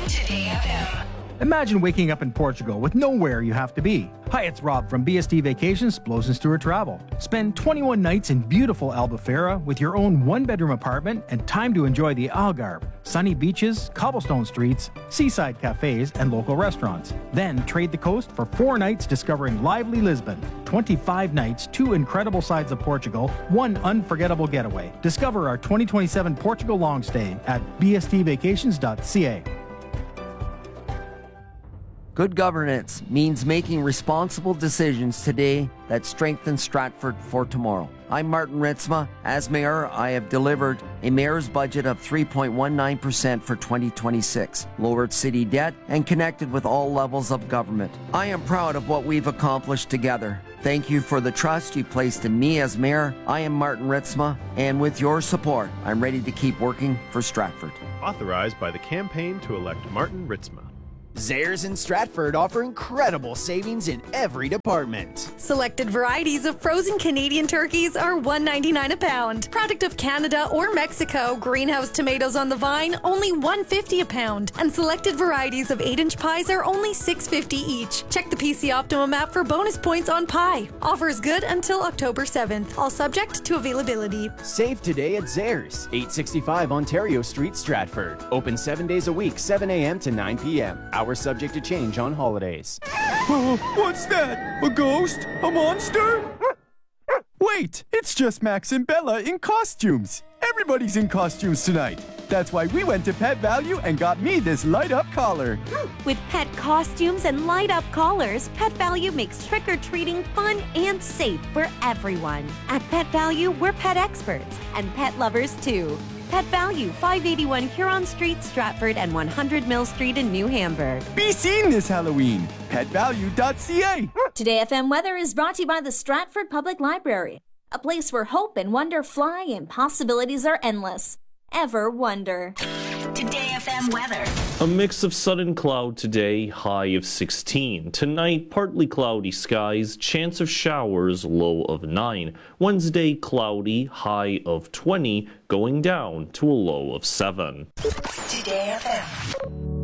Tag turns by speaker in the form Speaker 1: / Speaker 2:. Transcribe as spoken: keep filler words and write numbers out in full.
Speaker 1: Today F M.
Speaker 2: Imagine waking up in Portugal with nowhere you have to be. Hi, it's Rob from B S T Vacations, Blows and Stewart Travel. Spend twenty-one nights in beautiful Albufeira with your own one-bedroom apartment and time to enjoy the Algarve, sunny beaches, cobblestone streets, seaside cafes, and local restaurants. Then trade the coast for four nights discovering lively Lisbon. twenty-five nights, two incredible sides of Portugal, one unforgettable getaway. Discover our twenty twenty-seven Portugal long stay at b s t vacations dot c a.
Speaker 3: Good governance means making responsible decisions today that strengthen Stratford for tomorrow. I'm Martin Ritzma. As mayor, I have delivered a mayor's budget of three point one nine percent for twenty twenty-six, lowered city debt, and connected with all levels of government. I am proud of what we've accomplished together. Thank you for the trust you placed in me as mayor. I am Martin Ritzma, and with your support, I'm ready to keep working for Stratford.
Speaker 4: Authorized by the campaign to elect Martin Ritzma.
Speaker 5: Zehrs in Stratford offer incredible savings in every department.
Speaker 6: Selected varieties of frozen Canadian turkeys are one ninety-nine a pound. Product of Canada or Mexico, greenhouse tomatoes on the vine, only one fifty a pound. And selected varieties of eight inch pies are only six fifty each. Check the P C Optimum app for bonus points on pie. Offers good until October seventh. All subject to availability.
Speaker 5: Save today at Zehrs, eight sixty-five Ontario Street, Stratford. Open seven days a week, seven a.m. to nine p.m. Hours subject to change on holidays.
Speaker 7: Oh, what's that? A ghost? A monster? Wait, it's just Max and Bella in costumes. Everybody's in costumes tonight. That's why we went to Pet Value and got me this light-up collar.
Speaker 8: With pet costumes and light-up collars, Pet Value makes trick-or-treating fun and safe for everyone. At Pet Value, we're pet experts and pet lovers too. Pet Value, five eighty-one Huron Street, Stratford, and one hundred Mill Street in New Hamburg.
Speaker 7: Be seen this Halloween. pet value dot c a.
Speaker 9: Today F M Weather is brought to you by the Stratford Public Library, a place where hope and wonder fly and possibilities are endless. Ever wonder.
Speaker 1: Today F M weather.
Speaker 10: A mix of sun and cloud today, high of sixteen. Tonight, partly cloudy skies, chance of showers, low of nine. Wednesday, cloudy, high of twenty, going down to a low of seven.
Speaker 1: Today F M.